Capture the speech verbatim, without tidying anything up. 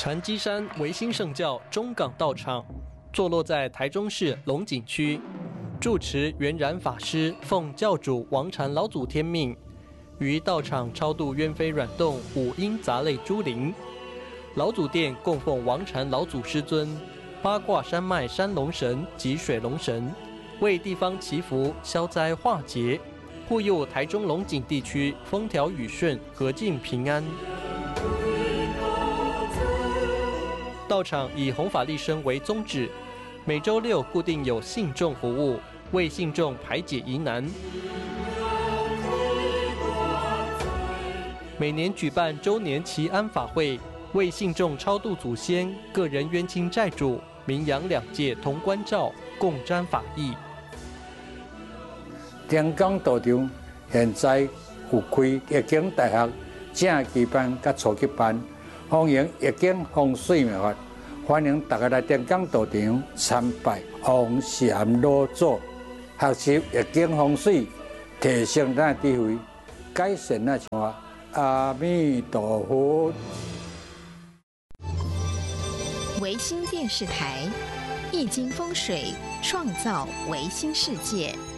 禅机山维新圣教中港道场，坐落在台中市龙井区。住持圆然法师奉教主王禅老祖天命，于道场超度鸢飞软动五阴杂类诸灵。老祖殿供奉王禅老祖师尊、八卦山脉山龙神及水龙神，为地方祈福消灾化解，护佑台中龙井地区风调雨顺、和静平安。道场以弘法利生为宗旨，每周六固定有信众服务，为信众排解疑难。每年举办周年祈安法会，为信众超度祖先、个人冤亲债主，名扬两界同关照，共沾法益。 天港道场现在有开易经大学正期班甲初级班，欢迎易经风水妙法，欢迎大家来天港道场参拜王禅老祖，学习易经风水，提升咱智慧，改善咱生活。阿弥陀佛。 维新电视台，易经风水，创造维新世界。